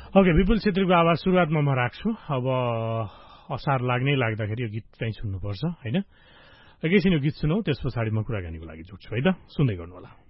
Okay, विपुल छेत्रीको आवाज सुरुवातमा म राख्छु। अब असार लाग्दाखेरि यो गीत चाहिँ सुन्नुपर्छ, होइन? एकैछिन यो गीत सुनौ, त्यस पछाडि म कुराकानीको लागि जुट्छु है त। सुन्दै गर्नुहोला।